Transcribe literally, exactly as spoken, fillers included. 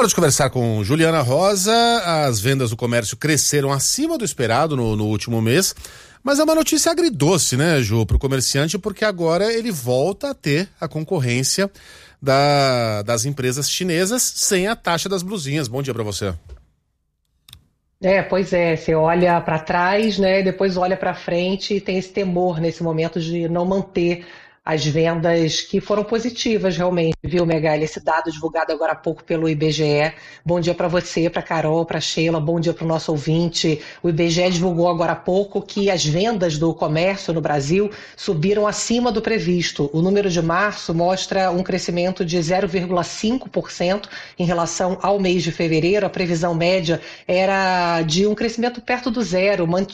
Hora de conversar com Juliana Rosa. As vendas do comércio cresceram acima do esperado no, no último mês, mas é uma notícia agridoce, né, Ju, para o comerciante, porque agora ele volta a ter a concorrência da, das empresas chinesas sem a taxa das blusinhas. Bom dia para você. É, pois é, você olha para trás, né, e depois olha para frente e tem esse temor nesse momento de não manter as vendas que foram positivas realmente, viu, Megali? Esse dado divulgado agora há pouco pelo I B G E. Bom dia para você, para Carol, para Sheila, bom dia para o nosso ouvinte. O I B G E divulgou agora há pouco que as vendas do comércio no Brasil subiram acima do previsto. O número de março mostra um crescimento de zero vírgula cinco por cento em relação ao mês de fevereiro. A previsão média era de um crescimento perto do zero,